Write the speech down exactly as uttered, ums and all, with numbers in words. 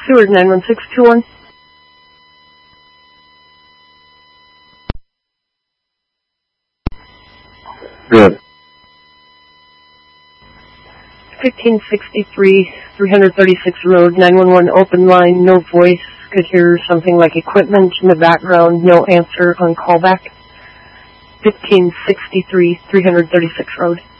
Seward nine one six two one. Good. fifteen sixty-three, three thirty-six Road, nine one one open line, no voice. Could hear something like equipment in the background, no answer on callback. fifteen sixty-three, three thirty-six Road.